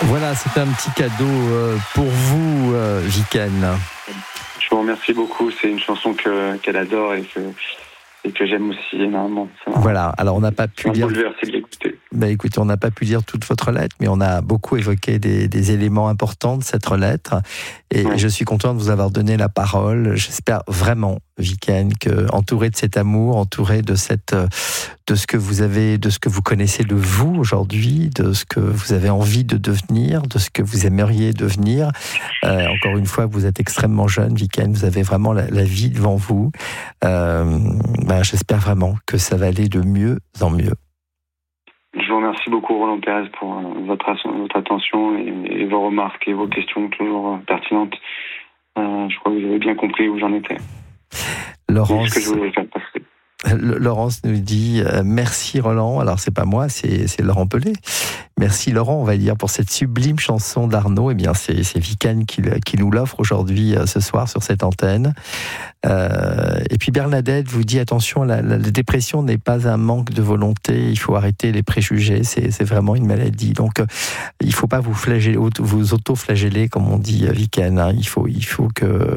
Voilà, c'est un petit cadeau pour vous, Viken. Je vous remercie beaucoup. C'est une chanson qu'elle adore et que j'aime aussi énormément. Voilà, alors on n'a pas pu lire. Bouleversé de l'écouter. Écoutez, on n'a pas pu lire toute votre lettre, mais on a beaucoup évoqué des éléments importants de cette lettre. Et je suis content de vous avoir donné la parole. J'espère vraiment, Viken, que entouré de cet amour, entouré de ce que vous avez, de ce que vous connaissez de vous aujourd'hui, de ce que vous avez envie de devenir, de ce que vous aimeriez devenir. Encore une fois, vous êtes extrêmement jeune, Viken. Vous avez vraiment la vie devant vous. J'espère vraiment que ça va aller de mieux en mieux. Je vous remercie beaucoup, Roland Pérez, pour votre attention et vos remarques et vos questions toujours pertinentes. Je crois que vous avez bien compris où j'en étais. Laurence, ce que je voulais faire passer. Laurence nous dit merci Roland. Alors c'est pas moi, c'est Laurent Pelé. Merci Laurent, on va dire, pour cette sublime chanson d'Arnaud. Eh bien, c'est Viken qui nous l'offre aujourd'hui, ce soir, sur cette antenne. Et puis Bernadette vous dit attention, la dépression n'est pas un manque de volonté. Il faut arrêter les préjugés. C'est vraiment une maladie. Donc, il ne faut pas vous auto-flageller, comme on dit, Viken. Hein. Il faut que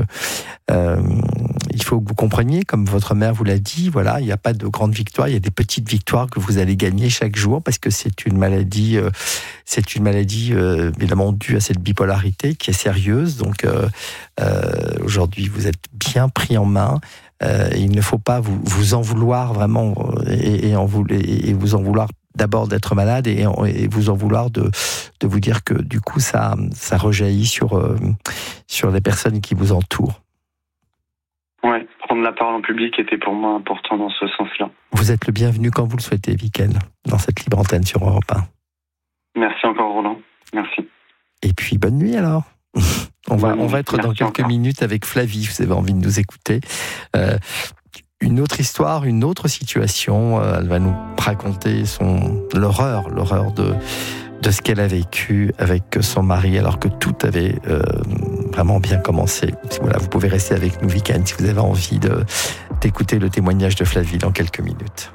vous compreniez, comme votre mère vous l'a dit. Voilà, il n'y a pas de grandes victoires. Il y a des petites victoires que vous allez gagner chaque jour, parce que c'est une maladie. Évidemment due à cette bipolarité qui est sérieuse. Donc aujourd'hui, vous êtes bien pris en main. Il ne faut pas vous en vouloir vraiment et vous en vouloir d'abord d'être malade et vous en vouloir de vous dire que du coup ça rejaillit sur les personnes qui vous entourent. Ouais, prendre la parole en public était pour moi important dans ce sens-là. Vous êtes le bienvenu quand vous le souhaitez, Viken, dans cette libre antenne sur Europe 1. Merci encore, Roland. Merci. Et puis, bonne nuit alors. On va être dans quelques minutes avec Flavie. Vous avez envie de nous écouter. Une autre histoire, une autre situation. Elle va nous raconter l'horreur de ce qu'elle a vécu avec son mari, alors que tout avait vraiment bien commencé. Voilà, vous pouvez rester avec nous, Viken, si vous avez envie d'écouter le témoignage de Flavie dans quelques minutes.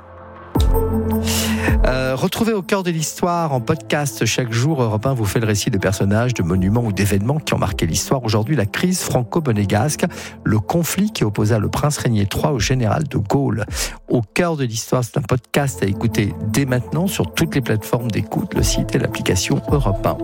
Retrouvez Au cœur de l'histoire en podcast chaque jour. Europe 1 vous fait le récit de personnages, de monuments ou d'événements qui ont marqué l'histoire. Aujourd'hui, la crise franco-monégasque, le conflit qui opposa le prince Régnier III au général de Gaulle. Au cœur de l'histoire, c'est un podcast à écouter dès maintenant sur toutes les plateformes d'écoute, le site et l'application Europe 1.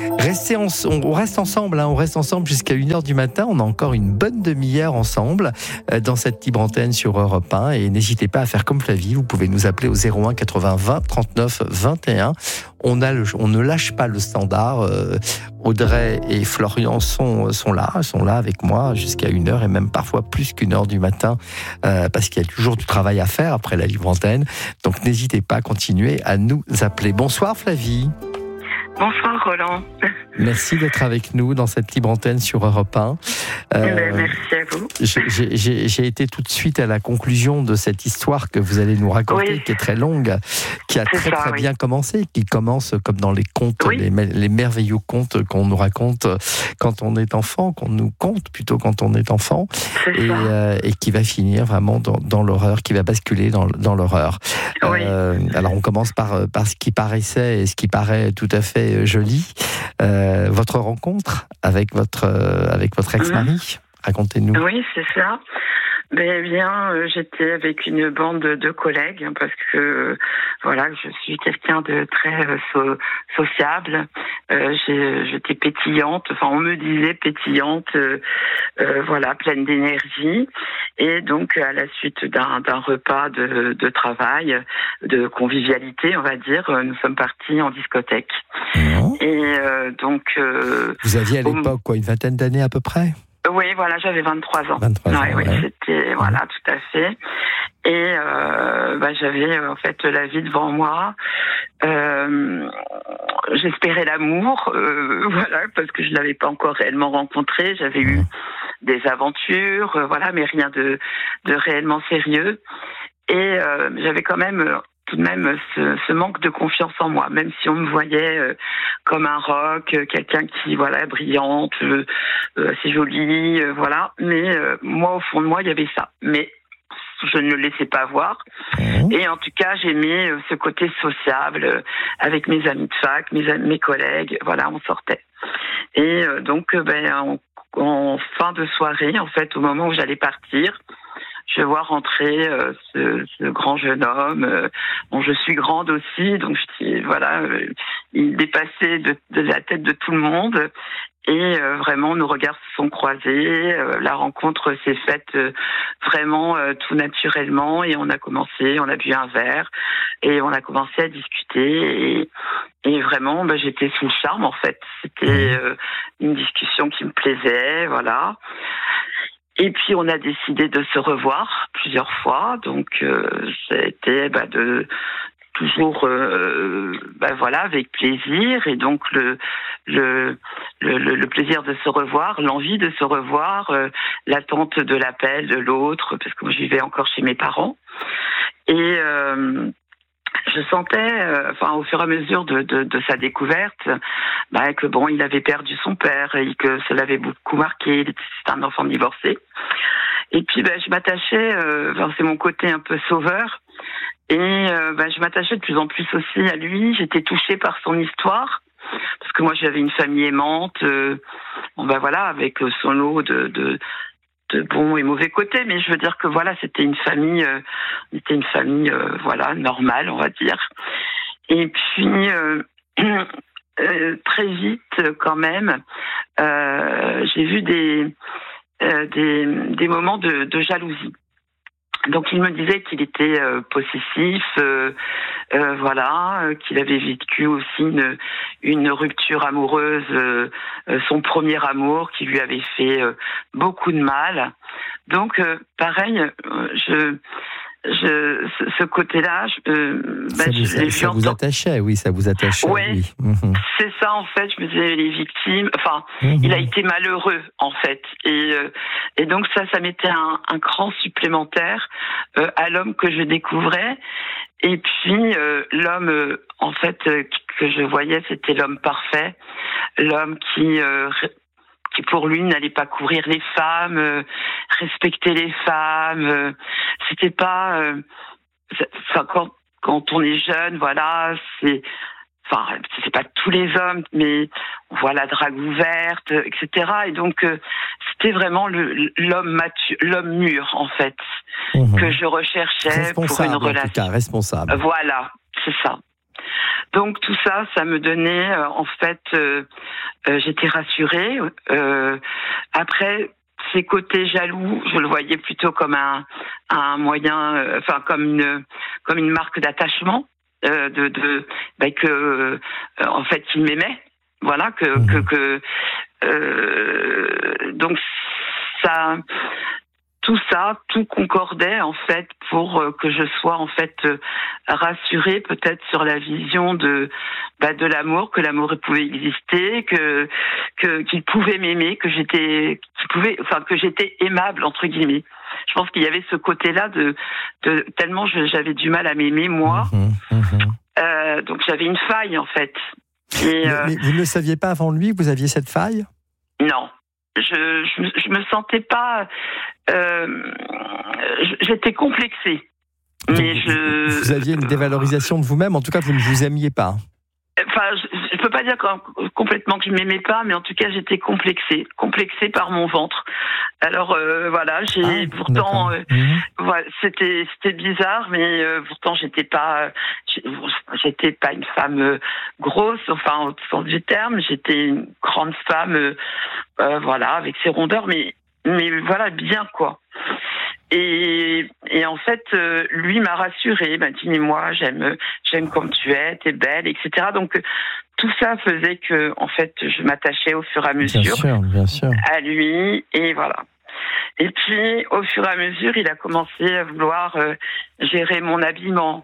On reste ensemble jusqu'à 1h du matin. On a encore une bonne demi-heure ensemble dans cette libre antenne sur Europe 1. Et n'hésitez pas à faire comme Flavie. Vous pouvez nous appeler au 01 80 20 39 21. On ne lâche pas le standard. Audrey et Florian sont là avec moi jusqu'à 1h et même parfois plus qu'1h du matin parce qu'il y a toujours du travail à faire après la libre antenne. Donc n'hésitez pas à continuer à nous appeler. Bonsoir Flavie. Bonsoir Roland. Merci d'être avec nous dans cette libre antenne sur Europe 1. Merci à vous. J'ai été tout de suite à la conclusion de cette histoire que vous allez nous raconter, qui est très longue, qui a très bien commencé, qui commence comme dans les contes, les merveilleux contes qu'on nous raconte quand on est enfant, qu'on nous conte plutôt quand on est enfant, et qui va finir vraiment dans l'horreur, qui va basculer dans l'horreur. Oui. Alors on commence par ce qui paraissait et ce qui paraît tout à fait joli. Votre rencontre avec votre ex-mari, racontez-nous. Oui, c'est ça. J'étais avec une bande de collègues parce que je suis quelqu'un de très sociable. J'étais pétillante, on me disait pétillante, pleine d'énergie. Et donc à la suite d'un repas de travail, de convivialité, on va dire, nous sommes partis en discothèque. Mmh. Et vous aviez à l'époque une vingtaine d'années à peu près? Oui, j'avais 23 ans. 23 ans, oui, c'était, tout à fait. Et j'avais en fait la vie devant moi. J'espérais l'amour, parce que je l'avais pas encore réellement rencontré. J'avais eu des aventures, mais rien de réellement sérieux. Et j'avais quand même tout de même ce manque de confiance en moi, même si on me voyait comme un rock, quelqu'un qui brillante, assez jolie, mais moi au fond de moi il y avait ça. Mais je ne le laissais pas voir. Et en tout cas, j'aimais ce côté sociable avec mes amis de fac, mes collègues. Voilà, on sortait. Et donc, en fin de soirée, en fait, au moment où j'allais partir, je vois rentrer ce grand jeune homme. Bon, je suis grande aussi, donc il dépassait de la tête de tout le monde. Et vraiment, nos regards se sont croisés. La rencontre s'est faite vraiment tout naturellement. Et on a bu un verre et on a commencé à discuter. Et vraiment, j'étais sous le charme, en fait. C'était une discussion qui me plaisait, voilà. Et puis, on a décidé de se revoir plusieurs fois. Donc, c'était toujours avec plaisir. Et donc le plaisir de se revoir, l'envie de se revoir, l'attente de l'appel de l'autre, parce que moi je vivais encore chez mes parents. Et je sentais, au fur et à mesure de sa découverte, que il avait perdu son père et que ça l'avait beaucoup marqué. C'était un enfant divorcé. Et puis je m'attachais, c'est mon côté un peu sauveur. Et je m'attachais de plus en plus aussi à lui. J'étais touchée par son histoire, parce que moi j'avais une famille aimante, avec son lot de bons et mauvais côtés. Mais je veux dire que c'était une famille, normale, on va dire. Et puis très vite, quand même, j'ai vu des moments de jalousie. Donc il me disait qu'il était possessif, qu'il avait vécu aussi une rupture amoureuse, son premier amour qui lui avait fait beaucoup de mal. Donc pareil, ce côté-là, ça vous attachait, oui, ça vous attachait. Ouais, oui. C'est ça en fait. Je me disais les victimes. Il a été malheureux en fait, et donc ça mettait un cran supplémentaire à l'homme que je découvrais. Et puis l'homme en fait que je voyais, c'était l'homme parfait, l'homme qui pour lui n'allait pas couvrir les femmes, respecter les femmes. C'était pas, quand on est jeune, c'est pas tous les hommes, mais drague ouverte, etc. Et donc c'était vraiment l'homme mature, l'homme mûr en fait, que je recherchais pour une relation. En tout cas, responsable. Voilà, c'est ça. Donc tout ça, ça me donnait, j'étais rassurée. Après, ces côtés jaloux, je le voyais plutôt comme un moyen, comme une marque d'attachement, en fait, il m'aimait. Voilà, donc ça. Tout concordait en fait pour que je sois en fait rassurée peut-être sur la vision de l'amour, que l'amour pouvait exister, qu'il pouvait m'aimer, que j'étais aimable entre guillemets. Je pense qu'il y avait ce côté-là de tellement j'avais du mal à m'aimer moi, donc j'avais une faille en fait. Mais vous ne le saviez pas avant lui, vous aviez cette faille ? Non. Je me sentais pas. J'étais complexée. Mais vous aviez une dévalorisation de vous-même. En tout cas, vous ne vous aimiez pas. Je peux pas dire complètement que je m'aimais pas, mais en tout cas, j'étais complexée par mon ventre. Alors pourtant, c'était bizarre, mais pourtant j'étais pas une femme grosse, au sens du terme. J'étais une grande femme, avec ses rondeurs, mais bien quoi. Et en fait, lui m'a rassurée, m'a dit mais moi j'aime comme tu es, t'es belle, etc. Donc tout ça faisait que en fait je m'attachais au fur et à mesure bien sûr. à lui, et voilà. Et puis au fur et à mesure, il a commencé à vouloir gérer mon habillement.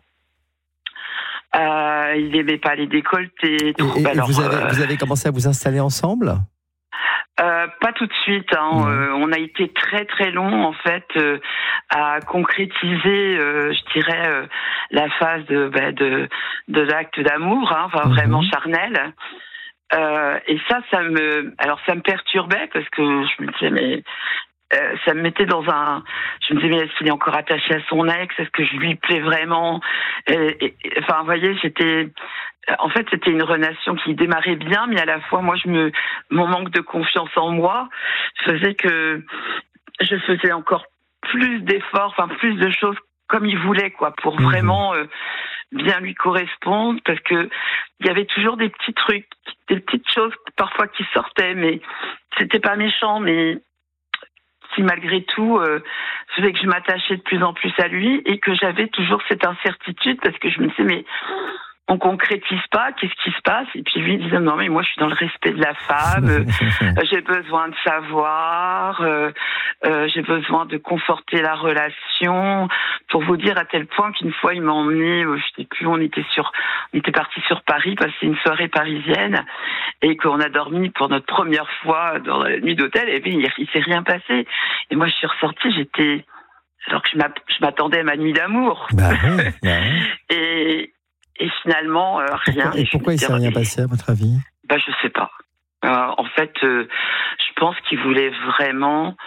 Il n'aimait pas les décolletés. Vous avez commencé à vous installer ensemble ? Pas tout de suite. On a été très très long en fait à concrétiser, je dirais, la phase de l'acte d'amour, vraiment charnel. Et ça me perturbait parce que je me disais mais ça me mettait dans un... Je me disais, mais est-ce qu'il est encore attaché à son ex? Est-ce que je lui plais vraiment? Enfin, vous voyez, en fait, c'était une relation qui démarrait bien, mais à la fois, moi, mon manque de confiance en moi faisait que je faisais encore plus d'efforts, enfin, plus de choses comme il voulait, quoi, pour vraiment bien lui correspondre, parce que il y avait toujours des petits trucs, des petites choses parfois qui sortaient, mais c'était pas méchant, mais qui malgré tout faisait que je m'attachais de plus en plus à lui et que j'avais toujours cette incertitude parce que je me disais mais on concrétise pas, qu'est-ce qui se passe? Et puis lui il disait non mais moi je suis dans le respect de la femme, j'ai besoin de savoir, j'ai besoin de conforter la relation. Pour vous dire à tel point qu'une fois il m'a emmené, je sais plus, on était parti sur Paris, passer une soirée parisienne et qu'on a dormi pour notre première fois dans la nuit d'hôtel et puis il s'est rien passé. Et moi je suis ressortie, alors que je m'attendais à ma nuit d'amour. Bah oui. Et finalement, rien. Et pourquoi il ne s'est rien passé, à votre avis? Je sais pas. En fait, je pense qu'il voulait vraiment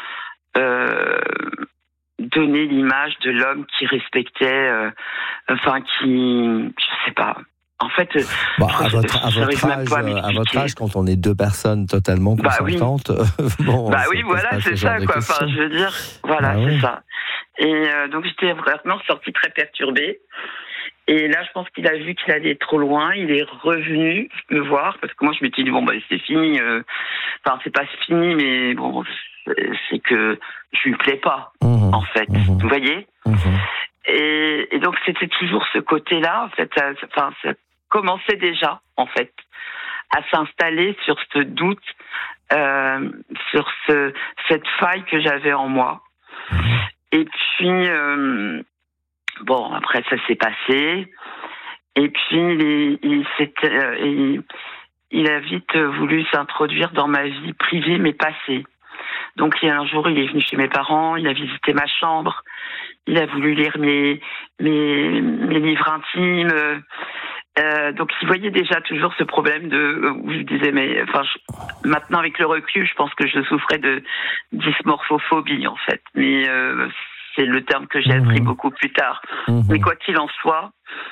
donner l'image de l'homme qui respectait, je sais pas. En fait, à votre âge, quand on est deux personnes totalement consentantes, oui, voilà, c'est ça, quoi. Enfin, je veux dire, voilà, c'est ça. Et donc j'étais vraiment sortie très perturbée. Et là, je pense qu'il a vu qu'il allait trop loin. Il est revenu me voir parce que moi, je m'étais dit c'est fini. Enfin, c'est pas fini, mais bon, c'est que je lui plais pas, en fait. Vous voyez. Et donc, c'était toujours ce côté-là. En fait, ça commençait déjà, en fait, à s'installer sur ce doute, sur cette faille que j'avais en moi. Et puis. Après ça s'est passé, et puis il a vite voulu s'introduire dans ma vie privée mais passée. Donc un jour il est venu chez mes parents, il a visité ma chambre, il a voulu lire mes livres intimes. Donc il voyait déjà toujours ce problème où je disais maintenant avec le recul je pense que je souffrais de dysmorphophobie en fait, mais c'est le terme que j'ai appris beaucoup plus tard. Mais quoi qu'il en soit,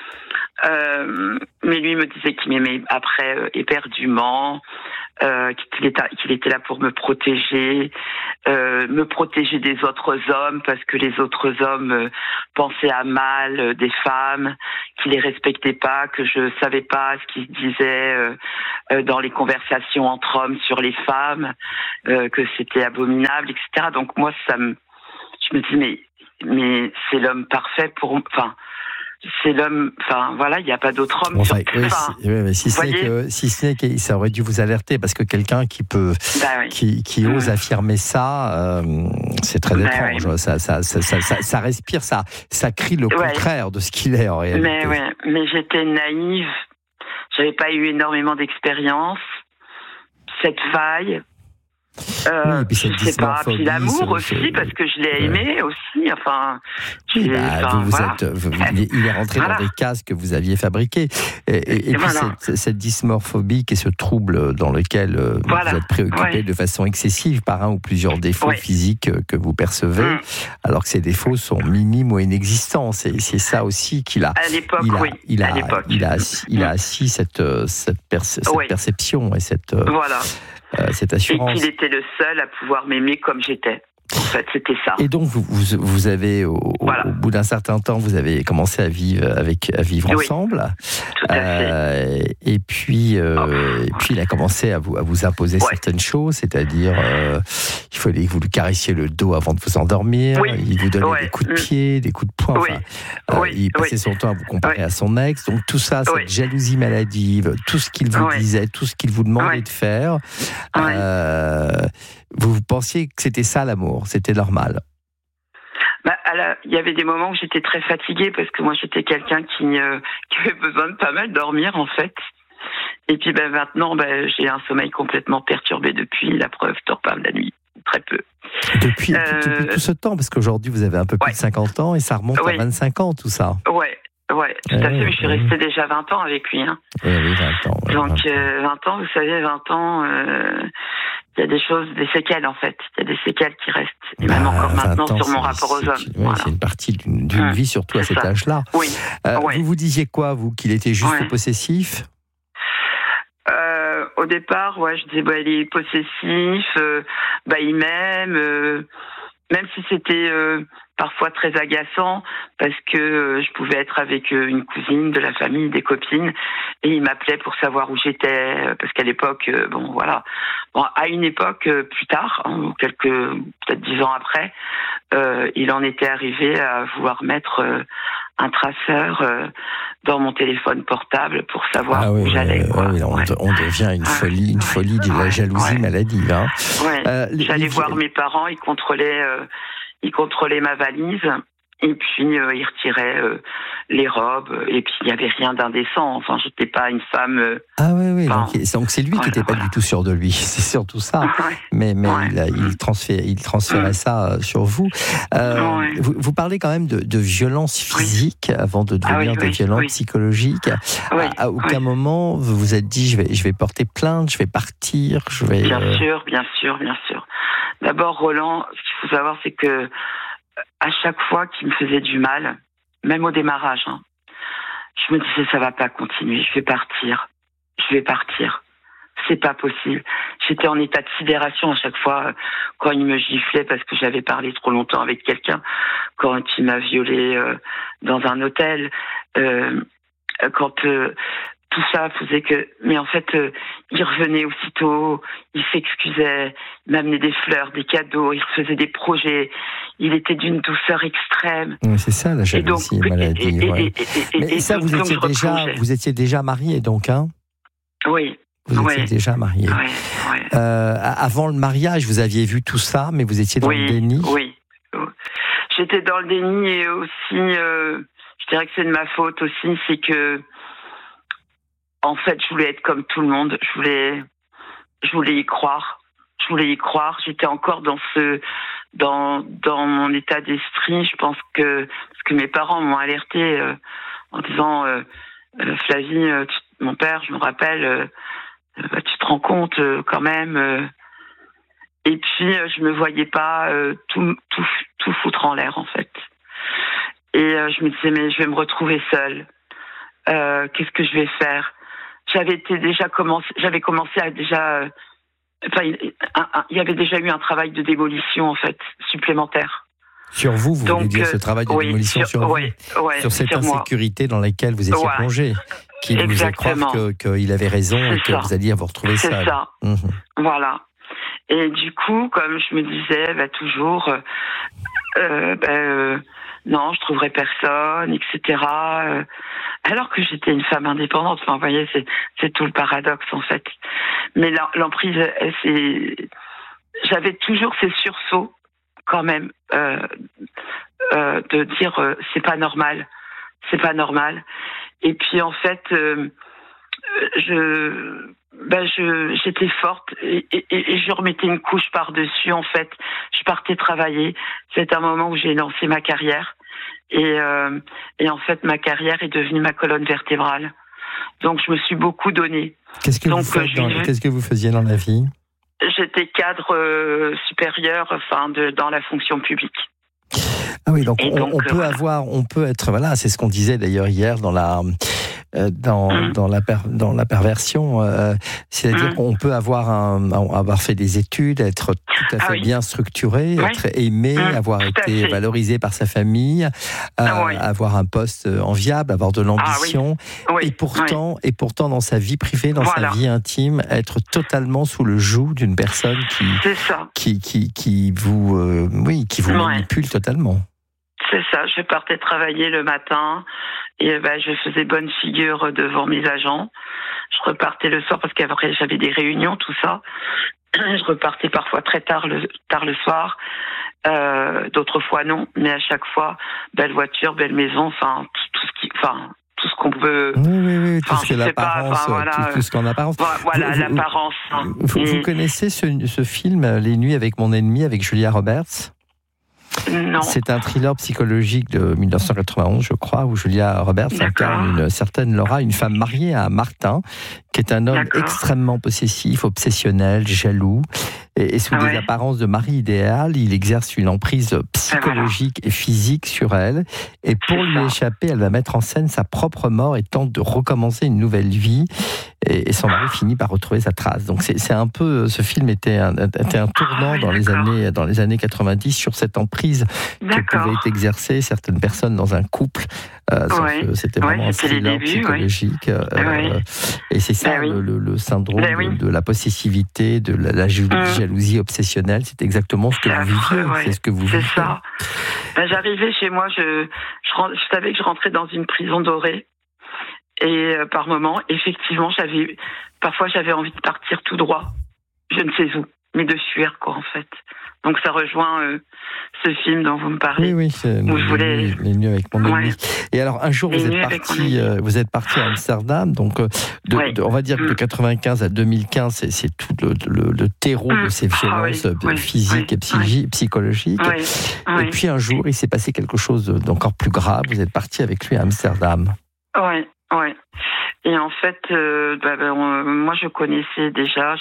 mais lui me disait qu'il m'aimait après éperdument, qu'il était là pour me protéger des autres hommes parce que les autres hommes pensaient à mal des femmes, qu'il les respectait pas, que je savais pas ce qu'ils disaient dans les conversations entre hommes sur les femmes, que c'était abominable, etc. Donc moi je me dis mais c'est l'homme parfait c'est l'homme, il n'y a pas d'autre homme sur terre. Si ce n'est que ça aurait dû vous alerter, parce que quelqu'un qui qui ose affirmer ça, c'est très étrange. Ça respire, ça crie le contraire de ce qu'il est en réalité. Mais j'étais naïve, j'avais pas eu énormément d'expérience, cette faille. Puis je sais pas, puis l'amour aussi, parce que je l'ai aimé aussi, il est rentré dans des cases que vous aviez fabriquées, et puis cette dysmorphobie et ce trouble dans lequel vous êtes préoccupé de façon excessive par un ou plusieurs défauts physiques que vous percevez, alors que ces défauts sont minimes ou inexistants. C'est ça aussi qu'il a. À l'époque, il a assis cette perception et cette assurance. Et qu'il était le seul à pouvoir m'aimer comme j'étais. En fait, c'était ça. Et donc, vous avez, au bout d'un certain temps, vous avez commencé à vivre ensemble. Tout à fait. Et puis, il a commencé à vous imposer certaines choses, c'est-à-dire, il fallait que vous lui caressiez le dos avant de vous endormir. Il vous donnait des coups de pied, des coups de poing. Il passait son temps à vous comparer à son ex. Donc, tout ça, cette jalousie maladive, tout ce qu'il vous disait, tout ce qu'il vous demandait de faire. Vous pensiez que c'était ça l'amour, c'était normal? Il y avait des moments où j'étais très fatiguée parce que moi j'étais quelqu'un qui avait besoin de pas mal dormir en fait. Et puis maintenant j'ai un sommeil complètement perturbé depuis, la preuve, je dors pas la nuit, très peu. Depuis tout ce temps, parce qu'aujourd'hui vous avez un peu plus de 50 ans et ça remonte à 25 ans tout ça. Tout à fait, mais je suis restée déjà 20 ans avec lui. Oui, 20 ans. Donc 20 ans, vous savez, 20 ans, il y a des choses, des séquelles en fait. Il y a des séquelles qui restent, et même encore maintenant sur mon rapport aux hommes. Voilà. C'est une partie d'une vie, surtout à cet âge-là. Oui. Vous disiez quoi, vous, qu'il était juste possessif? Au départ, je disais, il est possessif, il m'aime, même si c'était parfois très agaçant, parce que je pouvais être avec une cousine de la famille, des copines, et il m'appelait pour savoir où j'étais, parce qu'à l'époque, à une époque plus tard, peut-être 10 ans après, il en était arrivé à vouloir mettre un traceur dans mon téléphone portable pour savoir où j'allais. On devient une folie de la jalousie maladive. Hein. J'allais voir mes parents, ils contrôlaient ma valise. Et puis, il retirait les robes. Et puis, il n'y avait rien d'indécent. Enfin, je n'étais pas une femme... Donc, c'est lui qui n'était pas du tout sûr de lui. C'est surtout ça. Mais il transférait ça sur vous. Vous parlez quand même de violence physique avant de devenir de violence psychologique. À aucun moment, vous vous êtes dit, je vais porter plainte, je vais partir, Bien sûr. D'abord, Roland, ce qu'il faut savoir, c'est que à chaque fois qu'il me faisait du mal, même au démarrage, je me disais, ça va pas continuer, je vais partir. C'est pas possible. J'étais en état de sidération à chaque fois quand il me giflait parce que j'avais parlé trop longtemps avec quelqu'un, quand il m'a violée dans un hôtel, quand tout ça faisait que... Mais en fait, il revenait aussitôt, il s'excusait, il m'amenait des fleurs, des cadeaux, il faisait des projets, il était d'une douceur extrême. C'est ça, la jalousie maladive. Mais ça, vous étiez déjà marié, donc, hein? Oui. Vous étiez déjà marié. Avant le mariage, vous aviez vu tout ça, mais vous étiez dans le déni? Oui. J'étais dans le déni, et aussi, je dirais que c'est de ma faute aussi, c'est que en fait, je voulais être comme tout le monde. Je voulais y croire. J'étais encore dans mon état d'esprit. Je pense que parce que mes parents m'ont alerté en disant Flavie, mon père, je me rappelle, tu te rends compte quand même. Et puis je me voyais pas tout foutre en l'air en fait. Et je me disais mais je vais me retrouver seule. Qu'est-ce que je vais faire? J'avais commencé à déjà... il y avait déjà eu un travail de démolition, en fait, supplémentaire. Sur vous voulez dire ce travail de démolition sur vous? Sur cette insécurité dans laquelle vous étiez plongé, qui vous faisait croire qu'il avait raison et que vous alliez vous retrouver seul. C'est ça, voilà. Et du coup, comme je me disais toujours... non, je trouverai personne, etc. Alors que j'étais une femme indépendante. Enfin, vous voyez, c'est tout le paradoxe, en fait. Mais l'emprise, j'avais toujours ces sursauts, quand même, de dire, c'est pas normal. Et puis, en fait, j'étais forte et je remettais une couche par-dessus, en fait. Je partais travailler. C'est un moment où j'ai lancé ma carrière. Et en fait, ma carrière est devenue ma colonne vertébrale. Donc, je me suis beaucoup donnée. Qu'est-ce que vous faisiez dans la vie? J'étais cadre supérieur, dans la fonction publique. Ah oui, donc on peut être, voilà, c'est ce qu'on disait d'ailleurs hier dans la perversion, c'est-à-dire qu'on peut avoir fait des études, être tout à fait bien structuré, être aimé, avoir été valorisé par sa famille, avoir un poste enviable, avoir de l'ambition, et pourtant dans sa vie privée, dans sa vie intime, être totalement sous le joug d'une personne qui vous manipule totalement. C'est ça, je partais travailler le matin et je faisais bonne figure devant mes agents. Je repartais le soir parce qu'après j'avais des réunions, tout ça. Je repartais parfois très tard le soir, d'autres fois non, mais à chaque fois, belle voiture, belle maison, tout ce qu'on peut... Oui, tout ce que l'apparence, tout ce qu'en apparence. Voilà, l'apparence. Vous connaissez ce film, Les Nuits avec mon ennemi, avec Julia Roberts? Non. C'est un thriller psychologique de 1991, je crois, où Julia Roberts incarne une certaine Laura, une femme mariée à Martin, qui est un homme extrêmement possessif, obsessionnel, jaloux. Et sous des apparences de mari idéal, il exerce une emprise psychologique et physique sur elle. Et pour lui échapper, elle va mettre en scène sa propre mort et tente de recommencer une nouvelle vie. Et son mari finit par retrouver sa trace. Donc c'est un peu, ce film était un tournant dans les années 90 sur cette emprise que pouvaient exercer certaines personnes dans un couple. C'était vraiment un thriller psychologique. Et c'est ça le syndrome de la possessivité, de la jalousie obsessionnelle. C'est exactement ce que vous viviez. C'est ce que vous vivez. C'est ça. J'arrivais chez moi, je savais que je rentrais dans une prison dorée. Et par moments, effectivement, parfois j'avais envie de partir tout droit, je ne sais où, mais de fuir quoi en fait. Donc ça rejoint ce film dont vous me parlez. Oui, c'est Les nuits avec mon ami. Et alors un jour vous êtes parti à Amsterdam, donc on va dire que de 95 à 2015, c'est tout le terreau de ces violences physiques et psychologiques. Et puis un jour, il s'est passé quelque chose d'encore plus grave. Vous êtes parti avec lui à Amsterdam. Oui. Et en fait, moi je connaissais déjà,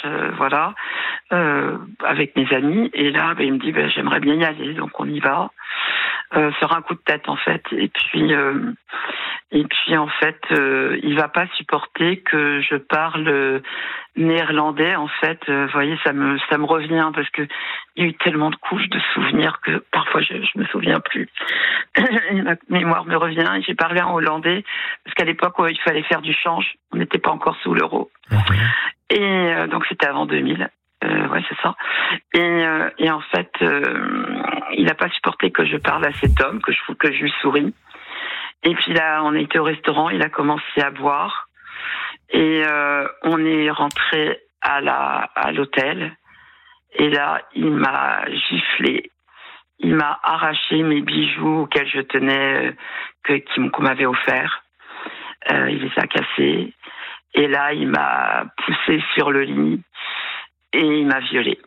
avec mes amis. Et là, il me dit, j'aimerais bien y aller, donc on y va. Sur un coup de tête en fait. Et puis en fait, il va pas supporter que je parle néerlandais en fait. Vous voyez, ça me revient parce que il y a eu tellement de couches de souvenirs que parfois je me souviens plus. La mémoire me revient. Et j'ai parlé en hollandais parce qu'à l'époque il fallait faire du change. On n'était pas encore sous l'euro. Et donc c'était avant 2000. C'est ça. Et en fait, il n'a pas supporté que je parle à cet homme, que je lui souris. Et puis là, on était au restaurant, il a commencé à boire. Et on est rentré à l'hôtel. Et là, il m'a giflé. Il m'a arraché mes bijoux auxquels je tenais, qu'on m'avait offerts. Il les a cassés. Et là, il m'a poussé sur le lit. Et il m'a violée.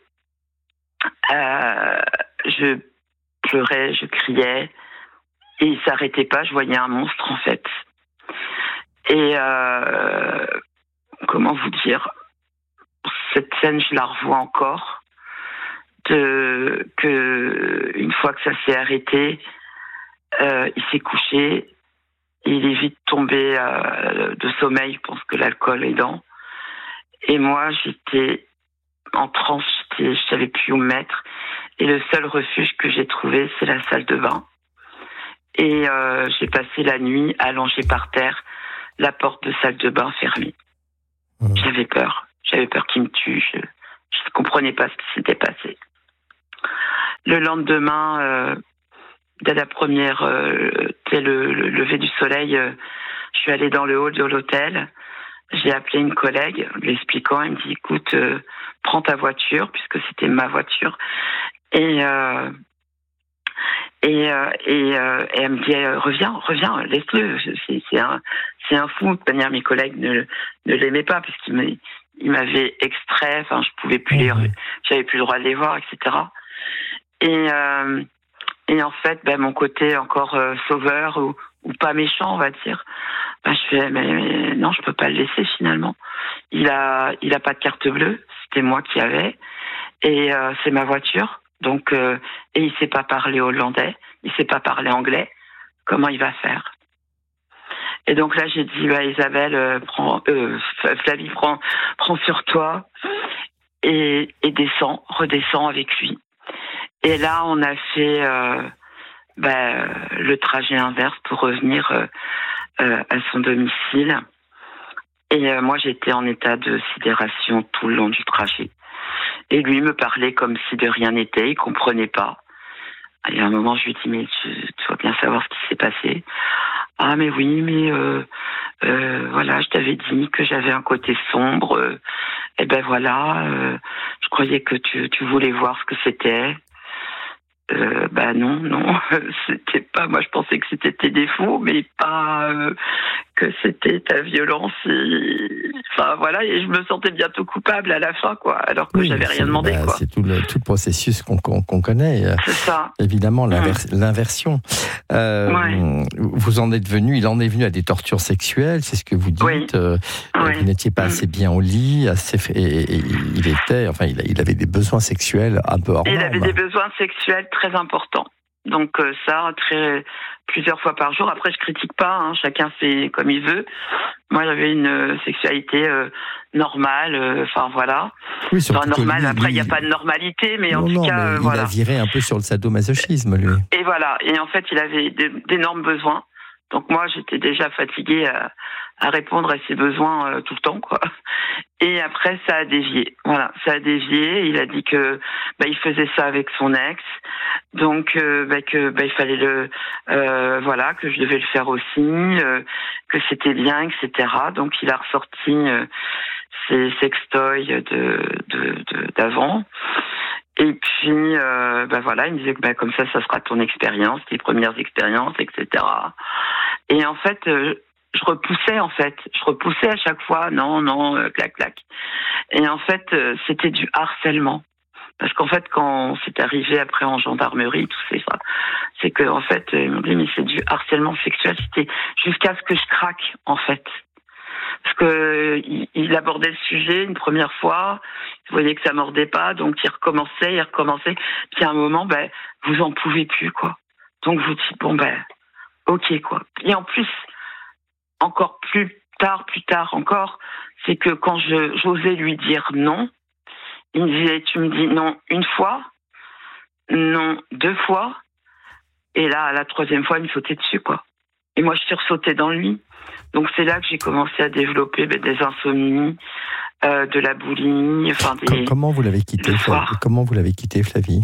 Je pleurais, je criais, et il s'arrêtait pas. Je voyais un monstre en fait. Et comment vous dire, cette scène, je la revois encore. Une fois que ça s'est arrêté, il s'est couché. Il est vite tombé de sommeil. Je pense que l'alcool aidant. Et moi, j'étais en transe, je savais plus où me mettre. Et le seul refuge que j'ai trouvé, c'est la salle de bain. Et j'ai passé la nuit allongée par terre, la porte de salle de bain fermée. J'avais peur qu'il me tue. Je ne comprenais pas ce qui s'était passé. Le lendemain, dès la première, le lever du soleil, je suis allée dans le hall de l'hôtel. J'ai appelé une collègue, lui expliquant, elle me dit, écoute, prends ta voiture, puisque c'était ma voiture. Et elle me dit, reviens, laisse-le. C'est un fou. De toute manière, mes collègues ne l'aimaient pas, parce qu'il m'avait extrait, enfin, je pouvais plus j'avais plus le droit de les voir, etc. Et en fait, mon côté encore sauveur ou pas méchant, on va dire, je fais, mais non, je peux pas le laisser finalement. Il a pas de carte bleue, c'était moi qui avais, et c'est ma voiture. Donc, et il sait pas parler hollandais, il sait pas parler anglais. Comment il va faire? Et donc là, j'ai dit, Isabelle, Flavie, prends sur toi et redescends avec lui. Et là, on a fait le trajet inverse pour revenir à son domicile. Et moi, j'étais en état de sidération tout le long du trajet. Et lui me parlait comme si de rien n'était, il comprenait pas. Et à un moment, je lui dis, mais tu dois bien savoir ce qui s'est passé. Ah, mais oui, mais je t'avais dit que j'avais un côté sombre. Et je croyais que tu voulais voir ce que c'était. Non, c'était pas. Moi, je pensais que c'était tes défauts, mais pas que c'était ta violence. Enfin voilà, et je me sentais bientôt coupable à la fin, quoi, alors que j'avais rien demandé, quoi. C'est tout le processus qu'on connaît. C'est ça. Évidemment, l'inversion. Vous en êtes venu, il en est venu à des tortures sexuelles, c'est ce que vous dites. Oui. Vous n'étiez pas assez bien au lit, il avait des besoins sexuels un peu hors normes. Il avait des besoins sexuels très importants. Donc ça, plusieurs fois par jour. Après, je critique pas, hein, chacun fait comme il veut. Moi, j'avais une sexualité normale, voilà. Oui, normale. Après, il n'y a pas de normalité, mais il a viré un peu sur le sadomasochisme, lui. Et voilà. Et en fait, il avait d'énormes besoins. Donc moi, j'étais déjà fatiguée à répondre à ses besoins tout le temps, quoi. Et après, ça a dévié. Voilà, ça a dévié. Il a dit que il faisait ça avec son ex, donc il fallait que je devais le faire aussi, que c'était bien, etc. Donc il a ressorti ses sextoys d'avant. Et puis, il me disait que comme ça sera ton expérience, tes premières expériences, etc. Et en fait, je repoussais à chaque fois, non, clac, clac. Et en fait, c'était du harcèlement. Parce qu'en fait, quand c'est arrivé après en gendarmerie, tout ça, c'est que en fait, ils m'ont dit, mais c'est du harcèlement sexuel, c'était jusqu'à ce que je craque, en fait. Parce que il abordait le sujet une première fois, vous voyez que ça mordait pas, donc il recommençait, puis à un moment, vous en pouvez plus, quoi. Donc vous dites, ok, quoi. Et en plus, encore plus tard encore, c'est que quand j'osais lui dire non, il me disait, tu me dis non une fois, non 2 fois, et là, à la 3e fois, il me sautait dessus, quoi. Et moi, je sursautais dans le lit. Donc c'est là que j'ai commencé à développer des insomnies, de la boulimie, Comment vous l'avez quitté, Flavie?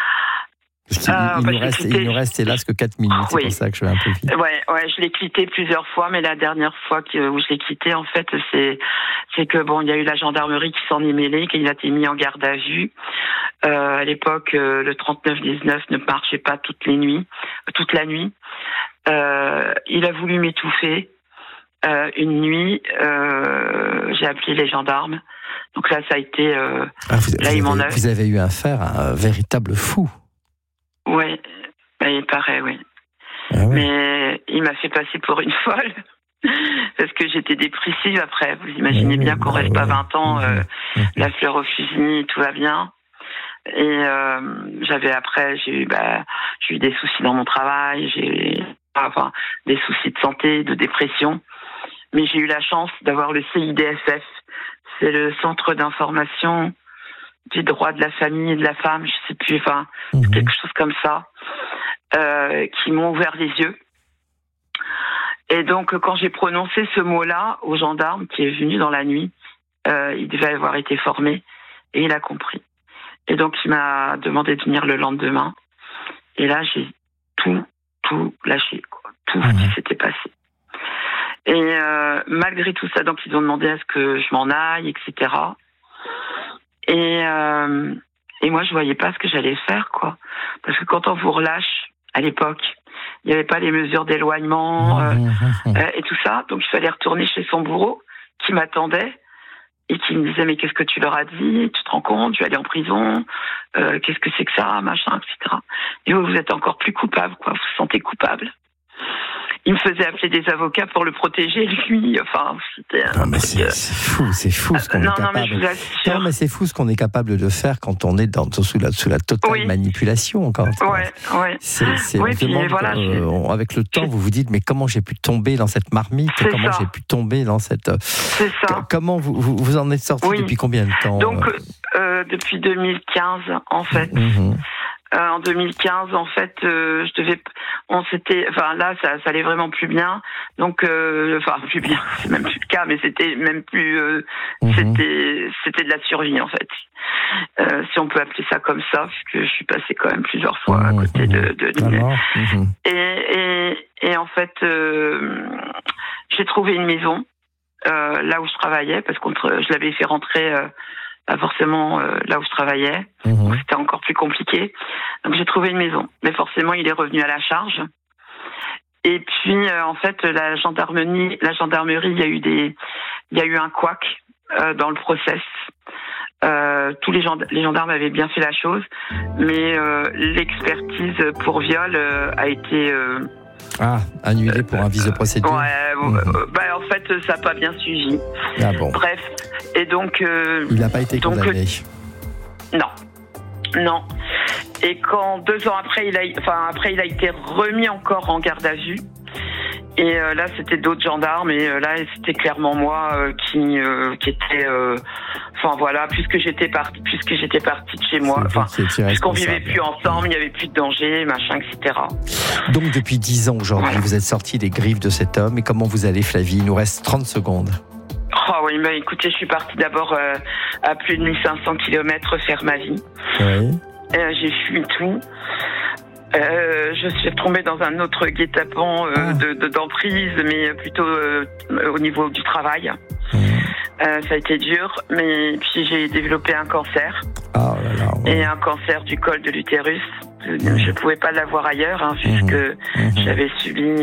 Parce qu'il nous reste hélas que 4 minutes, c'est pour ça que je vais un peu vite. Ouais, je l'ai quitté plusieurs fois, mais la dernière fois où je l'ai quitté, en fait, c'est que il y a eu la gendarmerie qui s'en est mêlée, qu'il a été mis en garde à vue. À l'époque, le 39-19 ne marchait pas toute la nuit. Il a voulu m'étouffer. Une nuit, j'ai appelé les gendarmes. Donc là, ça a été... vous avez eu affaire à un véritable fou. Oui, il paraît, oui. Ah ouais. Mais il m'a fait passer pour une folle. Parce que j'étais dépressive après. Vous imaginez bien qu'on reste pas 20 ans, la fleur au fusil, tout va bien. Et j'ai eu des soucis dans mon travail, des soucis de santé, de dépression. Mais j'ai eu la chance d'avoir le CIDFF. C'est le Centre d'information des droits de la famille et de la femme, je sais plus, quelque chose comme ça, qui m'ont ouvert les yeux. Et donc, quand j'ai prononcé ce mot-là au gendarme qui est venu dans la nuit, il devait avoir été formé et il a compris. Et donc, il m'a demandé de venir le lendemain. Et là, j'ai tout lâché, quoi. Tout ce qui s'était passé. Et malgré tout ça, donc, ils ont demandé à ce que je m'en aille, etc. Et moi, je voyais pas ce que j'allais faire, quoi. Parce que quand on vous relâche, à l'époque, il n'y avait pas les mesures d'éloignement et tout ça. Donc, il fallait retourner chez son bourreau qui m'attendait et qui me disait, mais qu'est-ce que tu leur as dit? Tu te rends compte? Tu vas aller en prison? Qu'est-ce que c'est que ça? Machin, etc. Et vous êtes encore plus coupable, quoi. Vous vous sentez coupable. Il me faisait appeler des avocats pour le protéger, lui. C'était c'est fou ce qu'on est capable. Non, mais c'est fou ce qu'on est capable de faire quand on est sous la totale manipulation. Avec le temps, vous vous dites, mais comment j'ai pu tomber dans cette marmite? Comment j'ai pu tomber dans cette... C'est ça. Comment vous en êtes sorti depuis combien de temps? Donc, depuis 2015, en fait. En 2015, en fait, ça allait vraiment plus bien. Donc, plus bien, c'est même plus le cas, mais c'était même plus, c'était de la survie, en fait. Si on peut appeler ça comme ça, parce que je suis passée quand même plusieurs fois à côté de lui. Et en fait, j'ai trouvé une maison, là où je travaillais, parce que je l'avais fait rentrer, pas forcément là où je travaillais, donc c'était encore plus compliqué. Donc j'ai trouvé une maison, mais forcément il est revenu à la charge. Et puis en fait la gendarmerie, il y a eu un couac dans le process. Tous les gendarmes avaient bien fait la chose, mais l'expertise pour viol a été annulée pour un vice de procédure. En fait, ça n'a pas bien suivi. Ah bon. Bref, et donc il n'a pas été condamné. Non. Et quand 2 ans après, il a été remis encore en garde à vue. Et là, c'était d'autres gendarmes. Et là, c'était clairement moi qui était. Puisque j'étais partie de chez moi. Puisqu'on vivait plus ensemble, il n'y avait plus de danger, machin, etc. Donc, depuis 10 ans aujourd'hui, vous êtes sortie des griffes de cet homme. Et comment vous allez, Flavie ? Il nous reste 30 secondes. Oui, mais écoutez, je suis partie d'abord à plus de 1500 km faire ma vie. Oui. J'ai fui tout. Je suis retombée dans un autre guet-apens d'emprise, mais plutôt au niveau du travail. Ça a été dur, mais puis j'ai développé un cancer. Et un cancer du col de l'utérus. Je ne pouvais pas l'avoir ailleurs, puisque j'avais subi,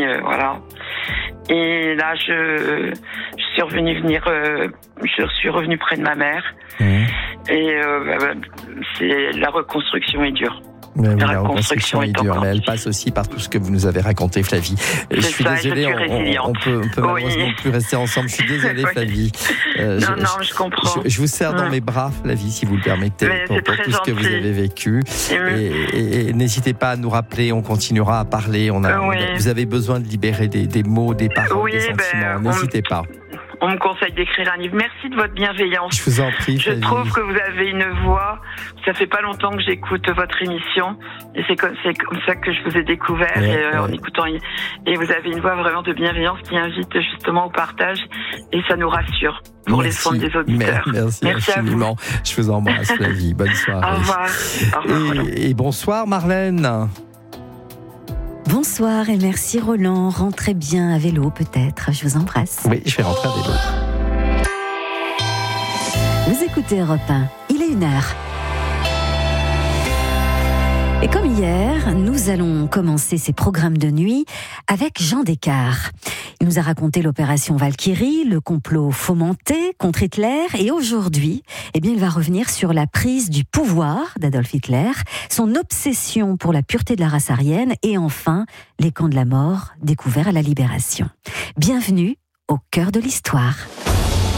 Et là, je suis revenue près de ma mère. Et la reconstruction est dure. Mais oui, la reconstruction est dure, mais elle passe aussi par tout ce que vous nous avez raconté, Flavie. Je suis désolé, on peut malheureusement plus rester ensemble. Je suis désolé, Flavie. Je comprends. Je vous serre dans mes bras, Flavie, si vous le permettez, pour tout ce que vous avez vécu. Et n'hésitez pas à nous rappeler, on continuera à parler. Vous avez besoin de libérer des mots, des paroles, des sentiments. N'hésitez pas. On me conseille d'écrire un livre. Merci de votre bienveillance. Je vous en prie, Flavie. Je trouve que vous avez une voix. Ça fait pas longtemps que j'écoute votre émission. Et c'est comme ça que je vous ai découvert en écoutant. Et vous avez une voix vraiment de bienveillance qui invite justement au partage. Et ça nous rassure pour les soins des auditeurs. Merci infiniment. Je vous embrasse, Flavie. Bonne soirée. Au revoir. Et bonsoir, Marlène. Bonsoir et merci Roland. Rentrez bien à vélo peut-être. Je vous embrasse. Oui, je vais rentrer à vélo. Vous écoutez Europe 1. Il est 1h. Et comme hier, nous allons commencer ces programmes de nuit avec Jean Descartes. Il nous a raconté l'opération Valkyrie, le complot fomenté contre Hitler. Et aujourd'hui, il va revenir sur la prise du pouvoir d'Adolf Hitler, son obsession pour la pureté de la race aryenne et enfin, les camps de la mort découverts à la Libération. Bienvenue au cœur de l'histoire.